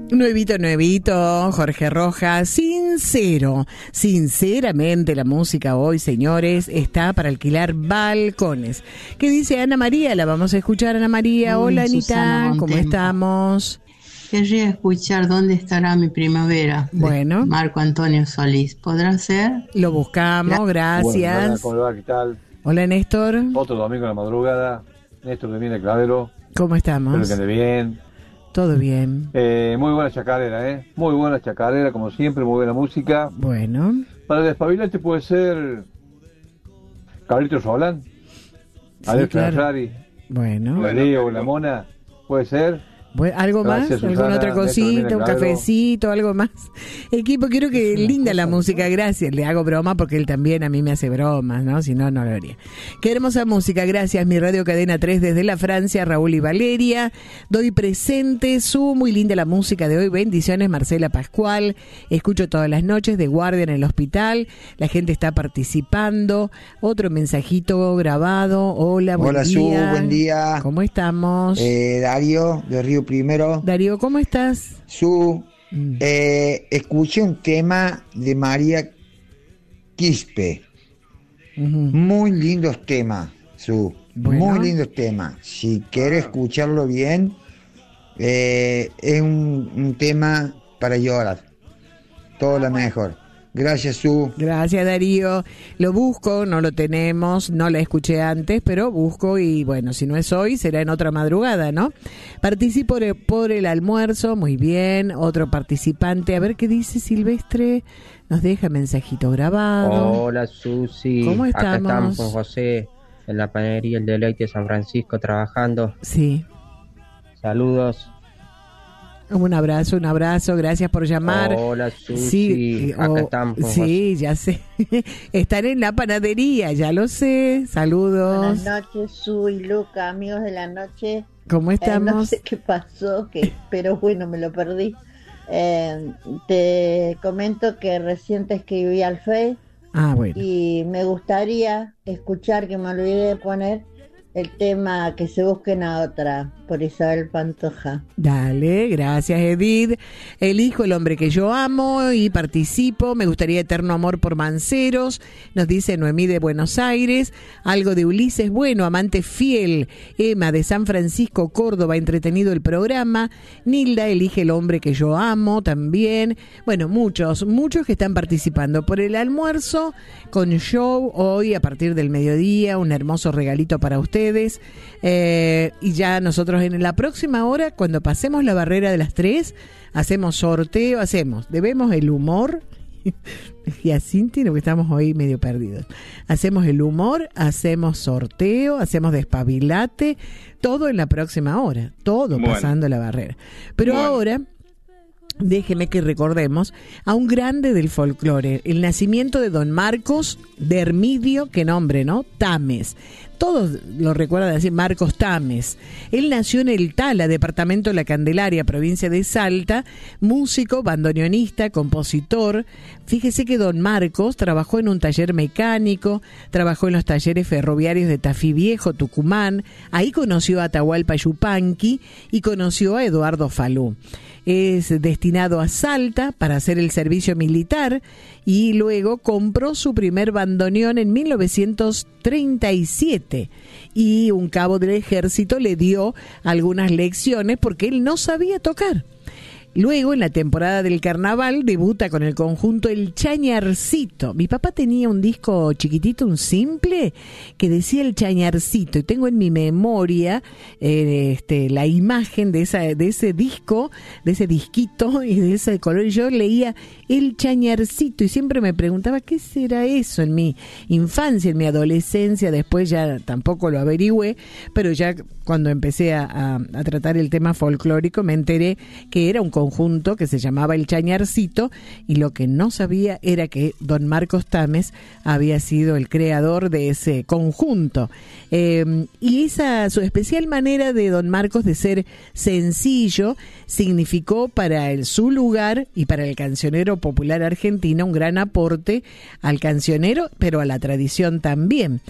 Nuevito, Jorge Rojas, sinceramente la música hoy, señores, está para alquilar balcones. ¿Qué dice Ana María? La vamos a escuchar, Ana María. Hola, Anita, ¿cómo estamos? Querría escuchar ¿Dónde estará mi primavera? Bueno. Marco Antonio Solís. ¿Podrá ser? Lo buscamos, gracias. Bueno, ¿cómo le va? ¿Qué tal? Hola, Néstor. Otro domingo en la madrugada. Néstor de Viene Clavero. ¿Cómo estamos? Espero que ande bien. Todo bien. Muy buena chacarera, Muy buena chacarera, como siempre, muy buena música. Bueno. Para despabilarte puede ser Carlitos Solán, Sí, Alex claro. Ferrari, Bueno. Darío, La Mona, puede ser. ¿Algo Gracias, más? Susana, ¿Alguna otra cosita? Néstor, ¿Un claro. cafecito? ¿Algo más? Equipo, quiero que linda la música. Gracias. Le hago broma porque él también a mí me hace bromas, ¿no? Si no, no lo haría. Qué hermosa música. Gracias, mi Radio Cadena 3 desde la Francia, Raúl y Valeria. Doy presente. Muy linda la música de hoy. Bendiciones, Marcela Pascual. Escucho todas las noches de guardia en el hospital. La gente está participando. Otro mensajito grabado. Hola, buen Hola, día. buen día. ¿Cómo estamos? Darío, de Río Primero. Darío, ¿cómo estás? Escuché un tema de María Quispe. Muy lindos temas, Bueno. muy lindos temas. Si quieres escucharlo bien, es un tema para llorar. Todo lo mejor. Gracias, Gracias, Darío. Lo busco, no lo tenemos, no la escuché antes, pero busco y bueno, si no es hoy, será en otra madrugada, ¿no? Participo por el almuerzo, muy bien. Otro participante, a ver qué dice Silvestre, nos deja mensajito grabado. Hola, Susi. ¿Cómo Acá estamos? estamos con José en la panadería El Deleite de San Francisco trabajando. Sí. Saludos. Un abrazo, gracias por llamar. Hola, Susi. Sí, acá estamos con sí, ya sé. Están en la panadería, ya lo sé. Saludos. Buenas noches, Su y Luca, amigos de la noche. ¿Cómo estamos? No sé qué pasó, pero bueno, me lo perdí. Te comento que recién te escribí al Face. Bueno. Y me gustaría escuchar, que me olvidé de poner, el tema Que se busquen a otra, por Isabel Pantoja. Dale, gracias, Edith. Elijo El hombre que yo amo y participo. Me gustaría Eterno amor por Manceros. Nos dice Noemí de Buenos Aires. Algo de Ulises Bueno, amante fiel. Emma de San Francisco, Córdoba, entretenido el programa. Nilda elige El hombre que yo amo también. Bueno, muchos que están participando por el almuerzo con show hoy a partir del mediodía. Un hermoso regalito para ustedes. Y ya nosotros en la próxima hora, cuando pasemos la barrera de las 3, hacemos sorteo, debemos el humor y a Cinti, porque estamos hoy medio perdidos. Hacemos el humor, hacemos sorteo, hacemos despabilate, todo en la próxima hora, todo pasando la barrera. Pero ahora déjeme que recordemos a un grande del folclore, el nacimiento de don Marcos de Hermidio, qué nombre, ¿no? Tames. Todos lo recuerdan así, Marcos Tames. Él nació en El Tala, departamento de La Candelaria, provincia de Salta, músico, bandoneonista, compositor. Fíjese que don Marcos trabajó en un taller mecánico, trabajó en los talleres ferroviarios de Tafí Viejo, Tucumán. Ahí conoció a Atahualpa Yupanqui y conoció a Eduardo Falú. Es destinado a Salta para hacer el servicio militar y luego compró su primer bandoneón en 1937 y un cabo del ejército le dio algunas lecciones porque él no sabía tocar. Luego, en la temporada del carnaval, debuta con el conjunto El Chañarcito. Mi papá tenía un disco chiquitito, un simple, que decía El Chañarcito. Y tengo en mi memoria la imagen de ese disco, de ese disquito y de ese color. Y yo leía El Chañarcito y siempre me preguntaba qué será eso en mi infancia, en mi adolescencia. Después ya tampoco lo averigüé, pero ya cuando empecé a tratar el tema folclórico me enteré que era un conjunto que se llamaba El Chañarcito y lo que no sabía era que don Marcos Tames había sido el creador de ese conjunto. Y su especial manera de don Marcos de ser sencillo significó para su lugar y para el cancionero popular argentino un gran aporte al cancionero, pero a la tradición también.